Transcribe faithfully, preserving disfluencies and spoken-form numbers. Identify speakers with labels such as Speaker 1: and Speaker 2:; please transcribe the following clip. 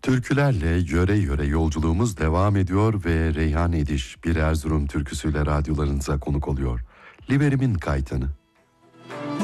Speaker 1: Türkülerle yöre yöre yolculuğumuz devam ediyor ve Reyhan Ediş bir Erzurum türküsüyle radyolarınıza konuk oluyor. Liverimin Kaytanı.